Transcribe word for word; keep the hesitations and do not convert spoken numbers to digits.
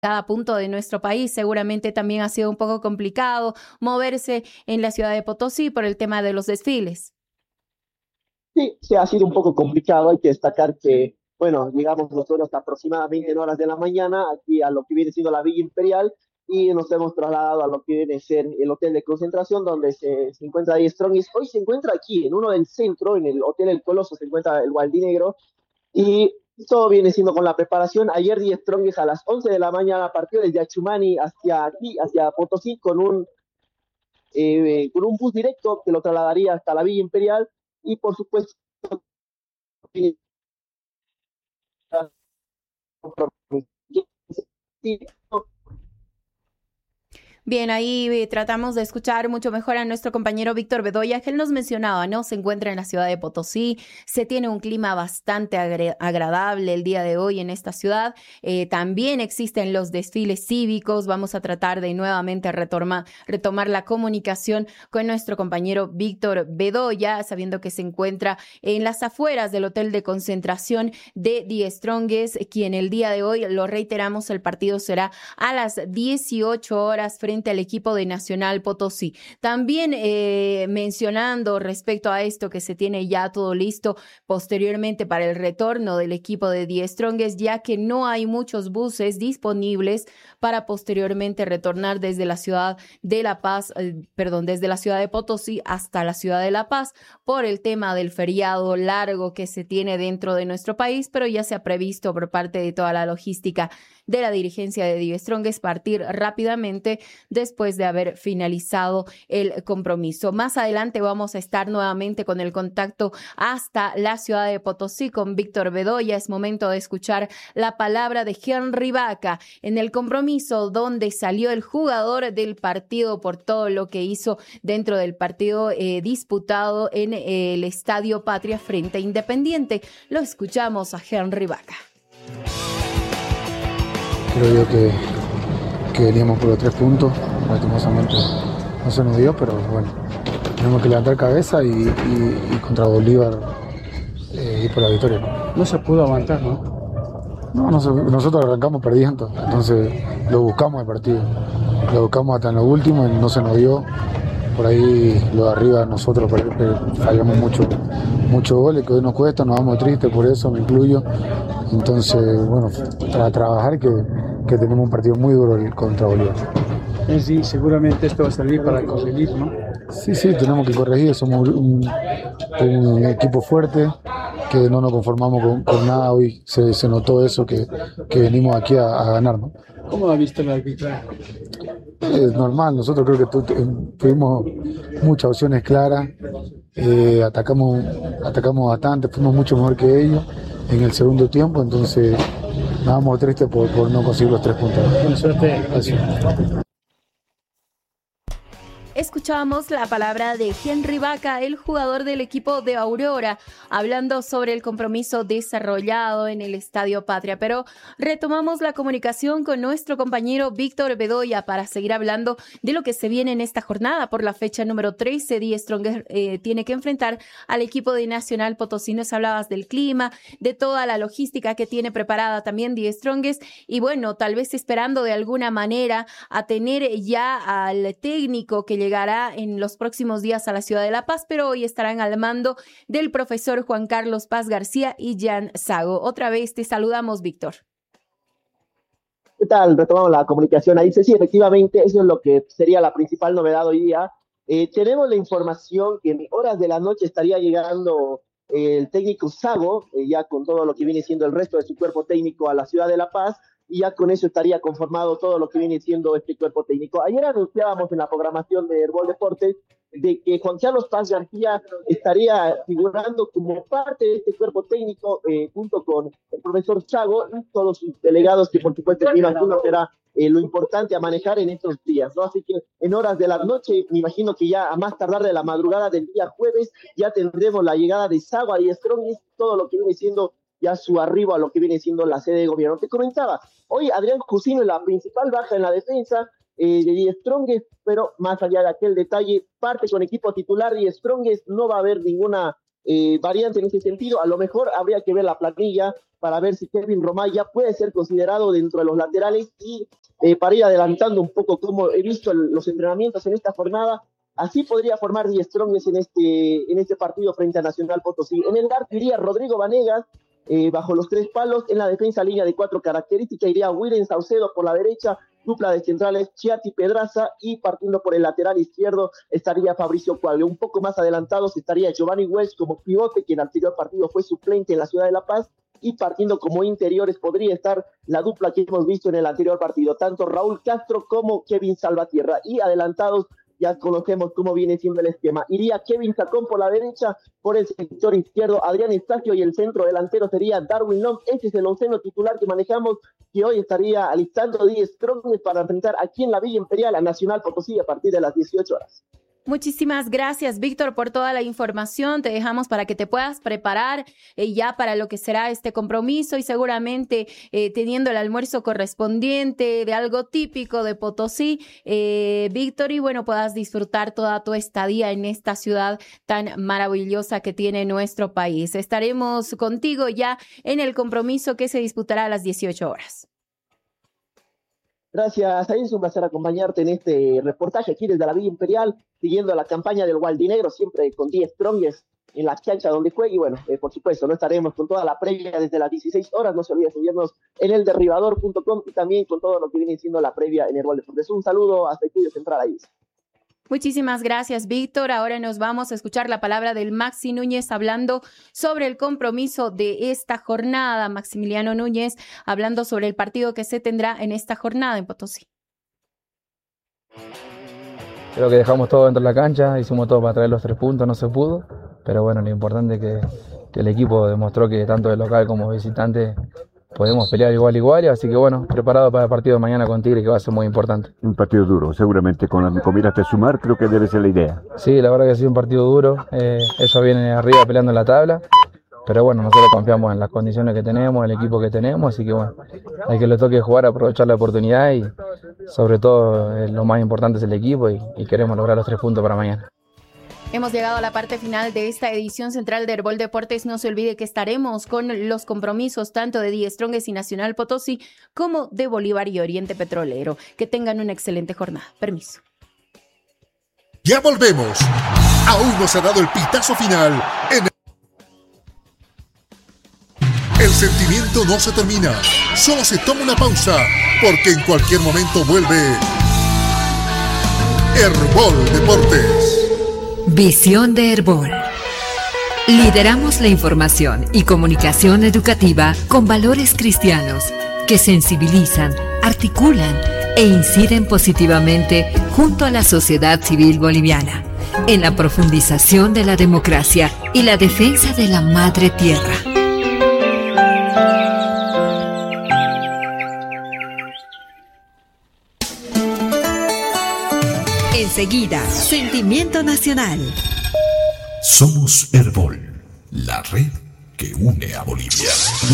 cada punto de nuestro país. Seguramente también ha sido un poco complicado moverse en la ciudad de Potosí por el tema de los desfiles. Sí, sí, ha sido un poco complicado. Hay que destacar que, bueno, llegamos nosotros aproximadamente en horas de la mañana aquí a lo que viene siendo la Villa Imperial y nos hemos trasladado a lo que viene a ser el hotel de concentración donde se, se encuentra ahí Strongest. Hoy se encuentra aquí, en uno del centro, en el Hotel El Coloso, se encuentra el Gualdinegro y todo viene siendo con la preparación. Ayer Die Strongest a las once de la mañana partió desde Achumani hacia aquí, hacia Potosí, con un, eh, con un bus directo que lo trasladaría hasta la Villa Imperial y por supuesto Bien, ahí eh, tratamos de escuchar mucho mejor a nuestro compañero Víctor Bedoya, que él nos mencionaba, ¿no? Se encuentra en la ciudad de Potosí, se tiene un clima bastante agre- agradable el día de hoy en esta ciudad. Eh, también existen los desfiles cívicos. Vamos a tratar de nuevamente retomar, retomar la comunicación con nuestro compañero Víctor Bedoya, sabiendo que se encuentra en las afueras del hotel de concentración de Die Strongest, quien el día de hoy, lo reiteramos, el partido será a las dieciocho horas frente al equipo de Nacional Potosí. También eh, mencionando respecto a esto que se tiene ya todo listo posteriormente para el retorno del equipo de Die Strongest, ya que no hay muchos buses disponibles para posteriormente retornar desde la ciudad de La Paz, eh, perdón, desde la ciudad de Potosí hasta la ciudad de La Paz por el tema del feriado largo que se tiene dentro de nuestro país, pero ya se ha previsto por parte de toda la logística de la dirigencia de Die Strongest partir rápidamente después de haber finalizado el compromiso. Más adelante vamos a estar nuevamente con el contacto hasta la ciudad de Potosí con Víctor Bedoya. Es momento de escuchar la palabra de Henry Vaca en el compromiso donde salió el jugador del partido por todo lo que hizo dentro del partido eh, disputado en eh, el Estadio Patria frente a Independiente. Lo escuchamos a Henry Vaca. Creo yo que, que veníamos por los tres puntos, lastimosamente no se nos dio, pero bueno, tenemos que levantar cabeza y, y, y contra Bolívar eh, ir por la victoria, ¿no? No se pudo aguantar, ¿no? No, no se, nosotros arrancamos perdiendo, entonces lo buscamos el partido, lo buscamos hasta en lo último y no se nos dio. Por ahí lo de arriba nosotros fallamos mucho, muchos goles que hoy nos cuesta, nos vamos tristes por eso, me incluyo. Entonces, bueno, para trabajar que, que tenemos un partido muy duro contra Bolívar. Sí, seguramente esto va a servir para corregir, ¿no? Sí, sí, tenemos que corregir, somos un, un equipo fuerte, que no nos conformamos con, con nada, hoy se, se notó eso, que, que venimos aquí a, a ganar, ¿no? ¿Cómo ha visto el arbitraje? Es normal, nosotros creo que tu, tuvimos muchas opciones claras, eh, atacamos, atacamos bastante, fuimos mucho mejor que ellos en el segundo tiempo, entonces nos vamos tristes por, por no conseguir los tres puntos. Buena suerte. Gracias. Escuchábamos la palabra de Henry Vaca, el jugador del equipo de Aurora, hablando sobre el compromiso desarrollado en el Estadio Patria. Pero retomamos la comunicación con nuestro compañero Víctor Bedoya para seguir hablando de lo que se viene en esta jornada. Por la fecha número trece, Die Strongest eh, tiene que enfrentar al equipo de Nacional Potosí. Nos hablabas del clima, de toda la logística que tiene preparada también Die Strongest y bueno, tal vez esperando de alguna manera a tener ya al técnico que llegará en los próximos días a la ciudad de La Paz, pero hoy estarán al mando del profesor Juan Carlos Paz García y Jan Sago. Otra vez te saludamos, Víctor. ¿Qué tal? Retomamos la comunicación. Ahí dice, sí, efectivamente, eso es lo que sería la principal novedad hoy día. Eh, tenemos la información que en horas de la noche estaría llegando eh, el técnico Sago, eh, ya con todo lo que viene siendo el resto de su cuerpo técnico a la ciudad de La Paz, y ya con eso estaría conformado todo lo que viene siendo este cuerpo técnico. Ayer anunciábamos en la programación de Herbol Deportes de que Juan Carlos Paz García estaría figurando como parte de este cuerpo técnico eh, junto con el profesor Chago y todos sus delegados, que por supuesto me imagino será eh, lo importante a manejar en estos días, ¿no? Así que en horas de la noche, me imagino que ya a más tardar de la madrugada del día jueves, ya tendremos la llegada de Sago y Strongest, todo lo que viene siendo ya su arribo a lo que viene siendo la sede de gobierno. Te comentaba, hoy Adrián Cusino es la principal baja en la defensa eh, de Die Strongest, pero más allá de aquel detalle, parte con equipo titular Die Strongest, no va a haber ninguna eh, variante en ese sentido. A lo mejor habría que ver la planilla para ver si Kevin Romaya puede ser considerado dentro de los laterales y eh, para ir adelantando un poco como he visto el, los entrenamientos en esta jornada, así podría formar Die Strongest en este, en este partido frente a Nacional Potosí. En el arco iría Rodrigo Vanegas, eh, bajo los tres palos. En la defensa, línea de cuatro característica, iría William Saucedo por la derecha, dupla de centrales Chiati Pedraza, y partiendo por el lateral izquierdo estaría Fabricio Cuadre. Un poco más adelantados estaría Giovanni Welch como pivote, que en el anterior partido fue suplente en la ciudad de La Paz, y partiendo como interiores podría estar la dupla que hemos visto en el anterior partido, tanto Raúl Castro como Kevin Salvatierra, y adelantados ya conocemos cómo viene siendo el esquema. Iría Kevin Chacón por la derecha, por el sector izquierdo Adrián Estacio, y el centro delantero sería Darwin Long. Este es el onceno titular que manejamos, que hoy estaría alistando Die Strongest para enfrentar aquí en la Villa Imperial a Nacional Potosí a partir de las dieciocho horas. Muchísimas gracias, Víctor, por toda la información. Te dejamos para que te puedas preparar eh, ya para lo que será este compromiso, y seguramente eh, teniendo el almuerzo correspondiente de algo típico de Potosí, eh, Víctor, y bueno, puedas disfrutar toda tu estadía en esta ciudad tan maravillosa que tiene nuestro país. Estaremos contigo ya en el compromiso que se disputará a las dieciocho horas. Gracias, ahí es un placer acompañarte en este reportaje aquí desde la Villa Imperial, siguiendo la campaña del Gualdinegro, siempre con Die Strongest en la cancha donde juegue. Y bueno, eh, por supuesto, no estaremos con toda la previa desde las dieciséis horas. No se olvide seguirnos en el derribador punto com y también con todo lo que viene siendo la previa en Herbol Deportes. Un saludo hasta Estudio Central ahí. Muchísimas gracias, Víctor. Ahora nos vamos a escuchar la palabra del Maxi Núñez hablando sobre el compromiso de esta jornada. Maximiliano Núñez hablando sobre el partido que se tendrá en esta jornada en Potosí. Creo que dejamos todo dentro de la cancha, hicimos todo para traer los tres puntos, no se pudo, pero bueno, lo importante es que, que el equipo demostró que tanto de local como visitante podemos pelear igual igual, así que bueno, preparado para el partido de mañana con Tigre, que va a ser muy importante. Un partido duro, seguramente con las comidas de sumar, creo que debe ser la idea. Sí, la verdad que ha sido un partido duro, eh, ellos vienen arriba peleando en la tabla, pero bueno, nosotros confiamos en las condiciones que tenemos, el equipo que tenemos, así que bueno, hay que le toque jugar, aprovechar la oportunidad, y sobre todo eh, lo más importante es el equipo, y, y queremos lograr los tres puntos para mañana. Hemos llegado a la parte final de esta edición central de Herbol Deportes. No se olvide que estaremos con los compromisos tanto de Die Strongest y Nacional Potosí como de Bolívar y Oriente Petrolero. Que tengan una excelente jornada. Permiso. Ya volvemos. Aún no se ha dado el pitazo final en el... El sentimiento no se termina. Solo se toma una pausa, porque en cualquier momento vuelve Herbol Deportes. Visión de Herbol. Lideramos la información y comunicación educativa con valores cristianos que sensibilizan, articulan e inciden positivamente junto a la sociedad civil boliviana en la profundización de la democracia y la defensa de la madre tierra. Enseguida, Sentimiento Nacional. Somos Herbol, la red que une a Bolivia.